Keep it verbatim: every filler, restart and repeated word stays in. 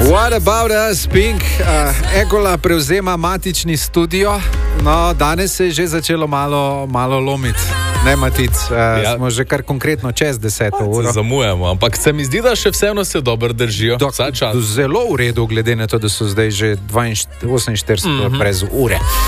What about us, Pink? Uh, Egola prevzema matični studio, no danes se je že začelo malo, malo lomiti. Ne, Matic, uh, ja. Smo že kar konkretno čez deseto uro. Zamujamo, ampak se mi zdi, da še vseeno se dobro držijo. Do, zelo v redu, glede na to, da so zdaj že oseminštirideset mm-hmm. brez ure.